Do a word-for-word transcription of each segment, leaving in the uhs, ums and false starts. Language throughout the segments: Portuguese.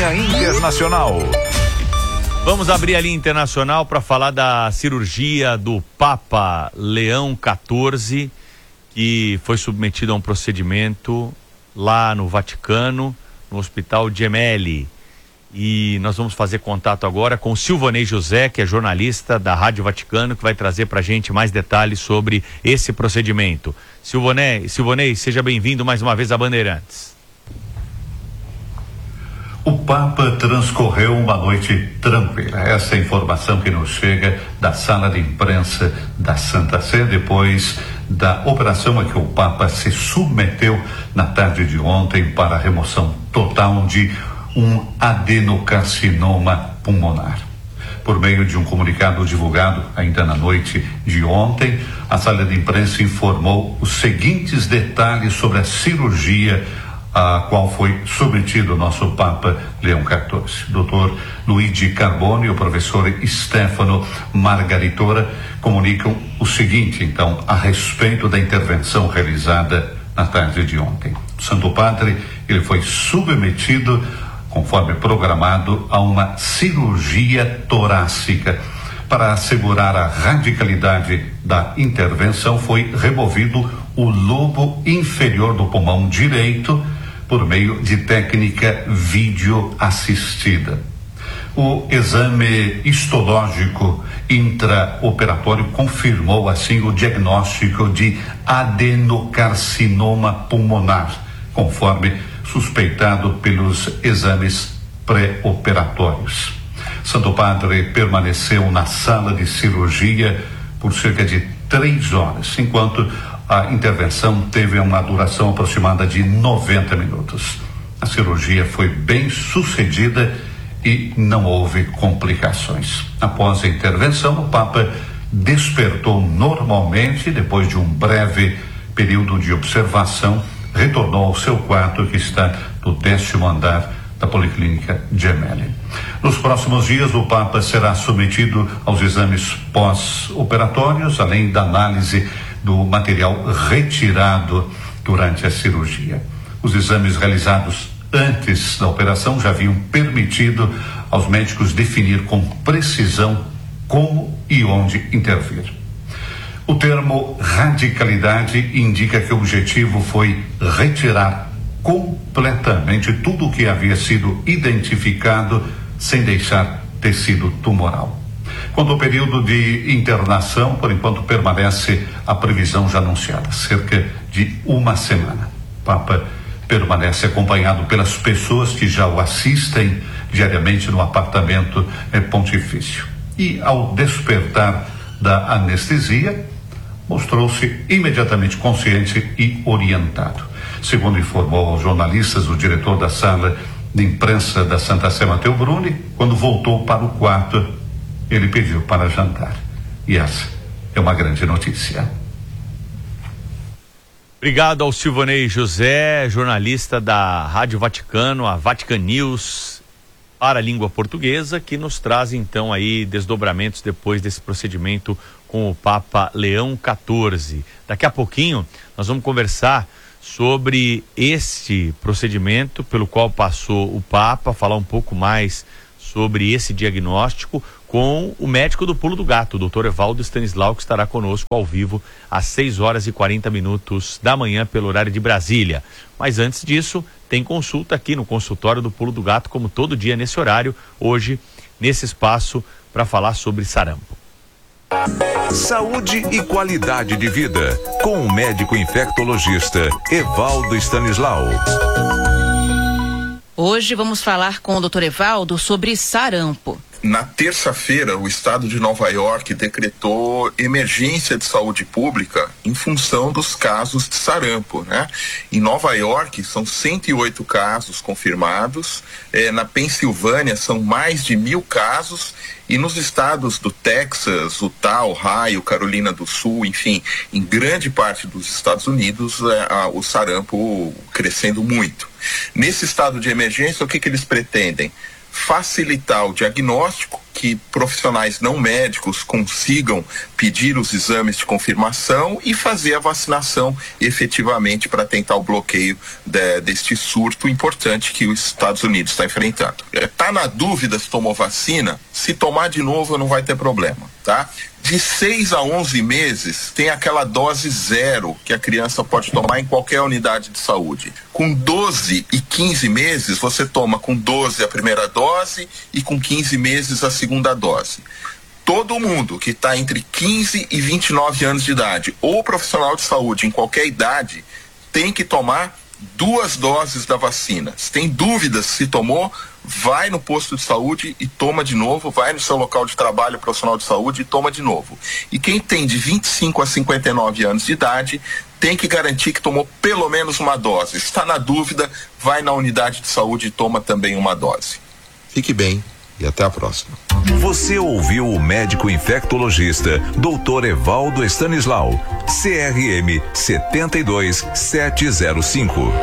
Linha Internacional. Vamos abrir a linha internacional para falar da cirurgia do Papa Leão quatorze, que foi submetido a um procedimento lá no Vaticano, no Hospital Gemelli. E nós vamos fazer contato agora com o Silvonei José, que é jornalista da Rádio Vaticano, que vai trazer para a gente mais detalhes sobre esse procedimento. Silvonei, Silvonei, seja bem-vindo mais uma vez a Bandeirantes. O Papa transcorreu uma noite tranquila. Essa é a informação que nos chega da sala de imprensa da Santa Sé, depois da operação a que o Papa se submeteu na tarde de ontem para a remoção total de um adenocarcinoma pulmonar. Por meio de um comunicado divulgado ainda na noite de ontem, a sala de imprensa informou os seguintes detalhes sobre a cirurgia a qual foi submetido o nosso Papa Leão quatorze. doutor Luigi Carbone e o professor Stefano Margaritora comunicam o seguinte, então, a respeito da intervenção realizada na tarde de ontem. O Santo Padre, ele foi submetido, conforme programado, a uma cirurgia torácica. Para assegurar a radicalidade da intervenção, foi removido o lobo inferior do pulmão direito por meio de técnica vídeo-assistida. O exame histológico intraoperatório confirmou assim o diagnóstico de adenocarcinoma pulmonar, conforme suspeitado pelos exames pré-operatórios. Santo Padre permaneceu na sala de cirurgia por cerca de três horas, enquanto a intervenção teve uma duração aproximada de noventa minutos. A cirurgia foi bem sucedida e não houve complicações. Após a intervenção, o Papa despertou normalmente. Depois de um breve período de observação, retornou ao seu quarto, que está no décimo andar da Policlínica Gemelli. Nos próximos dias, o Papa será submetido aos exames pós-operatórios, além da análise do material retirado durante a cirurgia. Os exames realizados antes da operação já haviam permitido aos médicos definir com precisão como e onde intervir. O termo radicalidade indica que o objetivo foi retirar completamente tudo o que havia sido identificado, sem deixar tecido tumoral. Quanto ao período de internação, por enquanto permanece a previsão já anunciada, cerca de uma semana. O Papa permanece acompanhado pelas pessoas que já o assistem diariamente no apartamento eh, pontifício. E ao despertar da anestesia, mostrou-se imediatamente consciente e orientado. Segundo informou aos jornalistas o diretor da sala de imprensa da Santa Sé, Matteo Bruni, quando voltou para o quarto, ele pediu para jantar. E essa é uma grande notícia. Obrigado ao Silvonei José, jornalista da Rádio Vaticano, a Vatican News, para a língua portuguesa, que nos traz então aí desdobramentos depois desse procedimento com o Papa Leão quatorze. Daqui a pouquinho nós vamos conversar sobre este procedimento pelo qual passou o Papa, falar um pouco mais sobre esse diagnóstico com o médico do Pulo do Gato, o doutor Evaldo Stanislau, que estará conosco ao vivo às seis horas e quarenta minutos da manhã pelo horário de Brasília. Mas antes disso, tem consulta aqui no consultório do Pulo do Gato, como todo dia nesse horário, hoje, nesse espaço, para falar sobre sarampo. Saúde e qualidade de vida, com o médico infectologista Evaldo Stanislau. Hoje vamos falar com o doutor Evaldo sobre sarampo. Na terça-feira, o estado de Nova York decretou emergência de saúde pública em função dos casos de sarampo, né? Em Nova York são cento e oito casos confirmados, eh, na Pensilvânia são mais de mil casos, e nos estados do Texas, Utah, Ohio, Carolina do Sul, enfim, em grande parte dos Estados Unidos, eh, a, o sarampo crescendo muito. Nesse estado de emergência, o que que eles pretendem? Facilitar o diagnóstico que profissionais não médicos consigam pedir os exames de confirmação e fazer a vacinação efetivamente para tentar o bloqueio de, deste surto importante que os Estados Unidos está enfrentando. Está na dúvida se tomou vacina? Se tomar de novo não vai ter problema, tá? De seis a onze meses tem aquela dose zero que a criança pode tomar em qualquer unidade de saúde. Com doze e quinze meses você toma com doze a primeira dose e com quinze meses a segunda dose. Todo mundo que está entre quinze e vinte e nove anos de idade ou profissional de saúde em qualquer idade tem que tomar duas doses da vacina. Se tem dúvidas se tomou, vai no posto de saúde e toma de novo, vai no seu local de trabalho profissional de saúde e toma de novo. E quem tem de vinte e cinco a cinquenta e nove anos de idade tem que garantir que tomou pelo menos uma dose. Se está na dúvida, vai na unidade de saúde e toma também uma dose. Fique bem e até a próxima. Você ouviu o médico infectologista doutor Evaldo Stanislau, C R M sete dois sete zero cinco.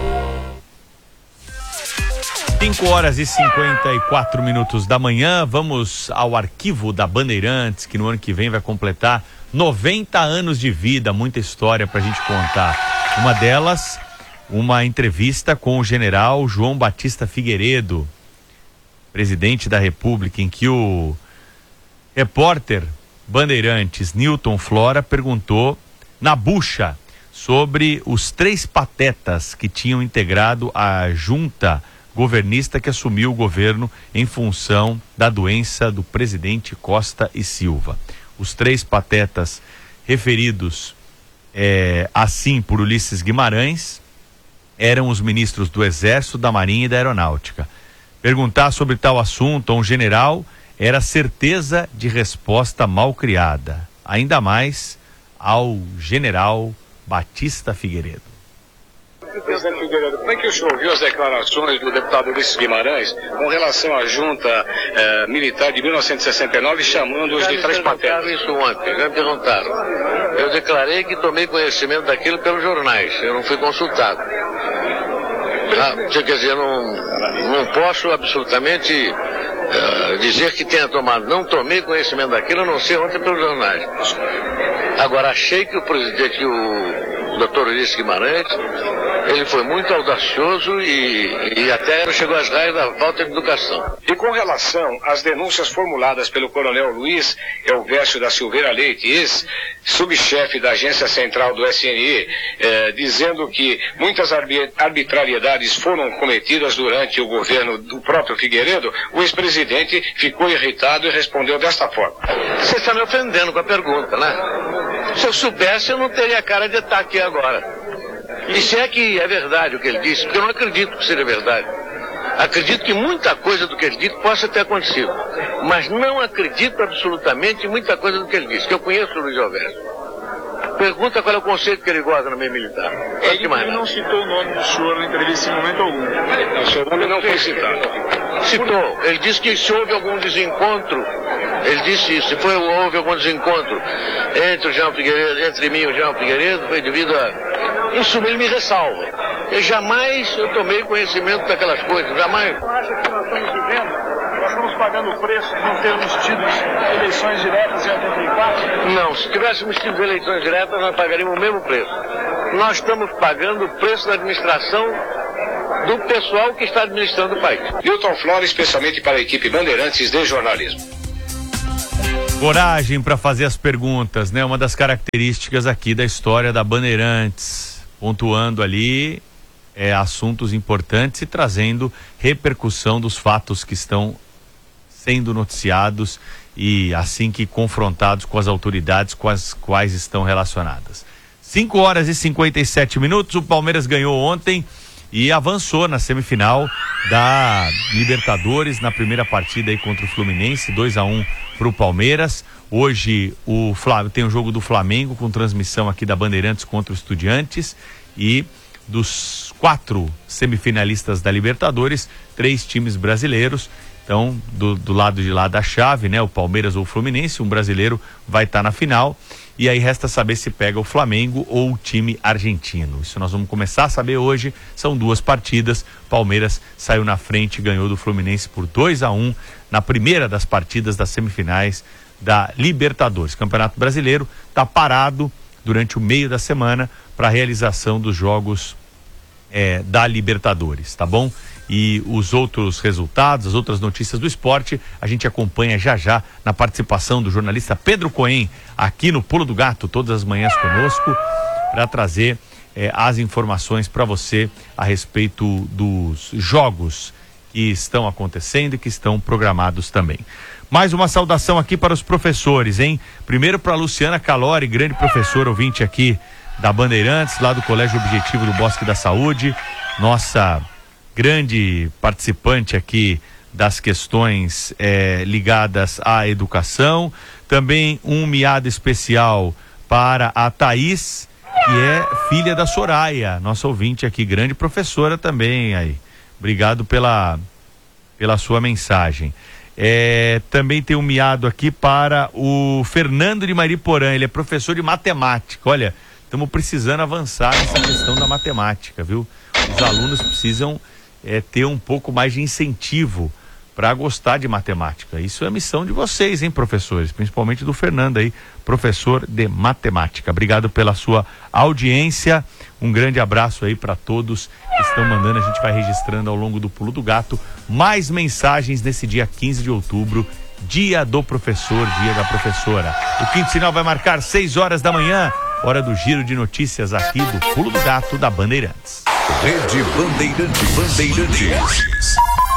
cinco horas e cinquenta e quatro minutos da manhã, vamos ao arquivo da Bandeirantes, que no ano que vem vai completar noventa anos de vida, muita história pra gente contar. Uma delas, uma entrevista com o general João Batista Figueiredo, presidente da República, em que o repórter Bandeirantes Newton Flora perguntou na bucha sobre os três patetas que tinham integrado a junta governista que assumiu o governo em função da doença do presidente Costa e Silva. Os três patetas referidos é, assim por Ulisses Guimarães eram os ministros do Exército, da Marinha e da Aeronáutica. Perguntar sobre tal assunto a um general era certeza de resposta mal criada, ainda mais ao general Batista Figueiredo. Presidente Figueiredo, como é que o senhor ouviu as declarações do deputado Ulisses Guimarães com relação à junta eh, militar de mil novecentos e sessenta e nove, chamando-os de três patetas? Isso ontem, já me perguntaram. Eu declarei que tomei conhecimento daquilo pelos jornais, eu não fui consultado. Ah, quer dizer, não, não posso absolutamente uh, dizer que tenha tomado. Não tomei conhecimento daquilo, a não ser ontem pelos jornais. Agora, achei que o presidente, que o, o doutor Ulisses Guimarães, ele foi muito audacioso e, e até chegou às raias da falta de educação. E com relação às denúncias formuladas pelo coronel Luiz Elvésio da Silveira Leite, ex-subchefe da Agência Central do S N E, eh, dizendo que muitas arbitrariedades foram cometidas durante o governo do próprio Figueiredo, o ex-presidente ficou irritado e respondeu desta forma. Você está me ofendendo com a pergunta, né? Se eu soubesse, eu não teria cara de estar aqui agora. E se é que é verdade o que ele disse, porque eu não acredito que seja verdade. Acredito que muita coisa do que ele disse possa ter acontecido, mas não acredito absolutamente em muita coisa do que ele disse, que eu conheço o Luiz Elvésio. Pergunta qual é o conceito que ele gosta no meio militar. Ele, ele não citou o nome do senhor na entrevista em momento algum. O seu nome não foi citado. Citou. Ele disse que se houve algum desencontro, ele disse isso, se foi, houve algum desencontro entre o João Figueiredo, entre mim e o João Figueiredo, foi devido a... Isso ele me ressalva. Eu jamais eu tomei conhecimento daquelas coisas, jamais. Você acha que nós estamos vivendo, nós estamos pagando o preço de não termos tido eleições diretas em oitenta e quatro? Não, se tivéssemos tido eleições diretas, nós pagaríamos o mesmo preço. Nós estamos pagando o preço da administração do pessoal que está administrando o país. Newton Flora, especialmente para a equipe Bandeirantes de Jornalismo. Coragem para fazer as perguntas, né? Uma das características aqui da história da Bandeirantes, pontuando ali é, assuntos importantes e trazendo repercussão dos fatos que estão sendo noticiados e assim que confrontados com as autoridades com as quais estão relacionadas. cinco horas e cinquenta e sete minutos, o Palmeiras ganhou ontem e avançou na semifinal da Libertadores, na primeira partida aí contra o Fluminense, dois a um para o Palmeiras. Hoje o Flamengo tem o jogo do Flamengo com transmissão aqui da Bandeirantes contra o Estudiantes, e dos quatro semifinalistas da Libertadores, três times brasileiros, Então, do, do lado de lá da chave, né? O Palmeiras ou o Fluminense, um brasileiro vai estar tá na final. E aí resta saber se pega o Flamengo ou o time argentino. Isso nós vamos começar a saber hoje. São duas partidas. Palmeiras saiu na frente e ganhou do Fluminense por dois a um na primeira das partidas das semifinais da Libertadores. Campeonato Brasileiro está parado durante o meio da semana para a realização dos jogos é, da Libertadores, tá bom? E os outros resultados, as outras notícias do esporte, a gente acompanha já já na participação do jornalista Pedro Cohen aqui no Pulo do Gato, todas as manhãs conosco, para trazer eh, as informações para você a respeito dos jogos que estão acontecendo e que estão programados também. Mais uma saudação aqui para os professores, hein? Primeiro para a Luciana Calori, grande professora ouvinte aqui da Bandeirantes, lá do Colégio Objetivo do Bosque da Saúde, nossa grande participante aqui das questões eh, ligadas à educação. Também um miado especial para a Thaís, que é filha da Soraya, nossa ouvinte aqui, grande professora também aí. Obrigado pela, pela sua mensagem. É, também tem um miado aqui para o Fernando de Mariporã, ele é professor de matemática. Olha, estamos precisando avançar nessa questão da matemática, viu? Os alunos precisam é, ter um pouco mais de incentivo para gostar de matemática. Isso é missão de vocês, hein, professores? Principalmente do Fernando aí, professor de matemática. Obrigado pela sua audiência. Um grande abraço aí para todos que estão mandando. A gente vai registrando ao longo do Pulo do Gato mais mensagens nesse dia quinze de outubro, dia do professor, dia da professora. O quinto sinal vai marcar seis horas da manhã, hora do giro de notícias aqui do Pulo do Gato da Bandeirantes. Rede Bandeirantes. Bandeirantes.